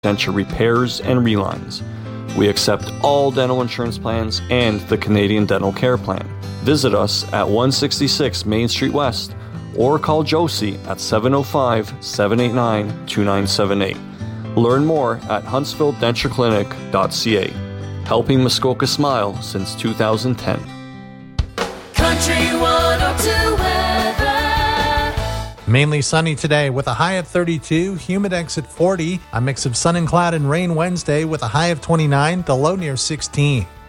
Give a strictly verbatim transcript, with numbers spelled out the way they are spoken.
denture repairs and relines. We accept all dental insurance plans and the Canadian Dental Care Plan. Visit us at one sixty-six Main Street West or call Josie at seven oh five, seven eight nine, two nine seven eight. Learn more at huntsville denture clinic dot c a. Helping Muskoka smile since two thousand ten. Country one oh two weather. Mainly sunny today with a high of thirty-two, humidex at forty, a mix of sun and cloud and rain Wednesday with a high of twenty-nine, the low near sixteen.